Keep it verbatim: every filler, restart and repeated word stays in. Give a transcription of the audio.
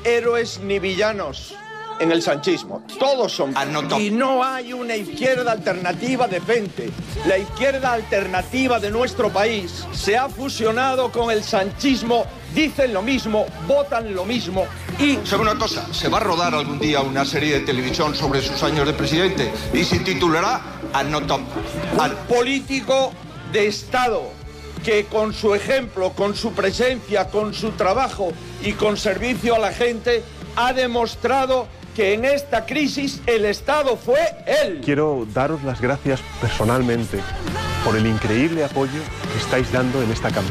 héroes ni villanos en el sanchismo. Todos son. Y no hay una izquierda alternativa decente. La izquierda alternativa de nuestro país se ha fusionado con el sanchismo, dicen lo mismo, votan lo mismo y... ¿Sabe una cosa? Se va a rodar algún día una serie de televisión sobre sus años de presidente y se titulará Anotop. Un político de Estado que con su ejemplo, con su presencia, con su trabajo y con servicio a la gente ha demostrado que en esta crisis el Estado fue él. Quiero daros las gracias personalmente por el increíble apoyo que estáis dando en esta campaña.